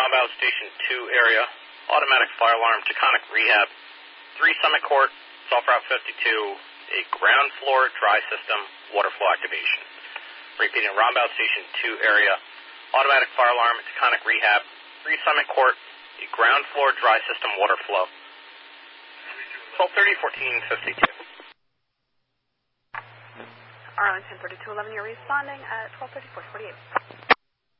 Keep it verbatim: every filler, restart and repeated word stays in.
Rombout Station two area, automatic fire alarm, Taconic Rehab, three Summit Court, South Route fifty-two, a ground floor dry system water flow activation. Repeating, Rombout Station two area, automatic fire alarm, Taconic Rehab, three Summit Court, a ground floor dry system water flow. twelve thirty, fourteen fifty-two. Arlington thirty-two eleven, you're responding at twelve thirty-four forty-eight.